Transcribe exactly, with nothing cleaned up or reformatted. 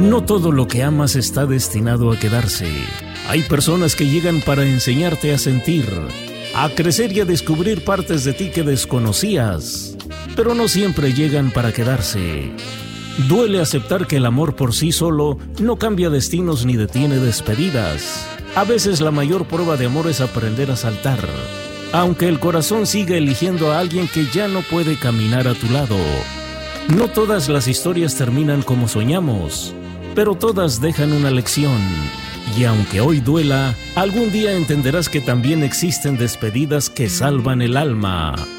No todo lo que amas está destinado a quedarse. Hay personas que llegan para enseñarte a sentir, a crecer y a descubrir partes de ti que desconocías, pero no siempre llegan para quedarse. Duele aceptar que el amor por sí solo no cambia destinos ni detiene despedidas. A veces la mayor prueba de amor es aprender a saltar, aunque el corazón siga eligiendo a alguien que ya no puede caminar a tu lado. No todas las historias terminan como soñamos, pero todas dejan una lección. Y aunque hoy duela, algún día entenderás que también existen despedidas que salvan el alma.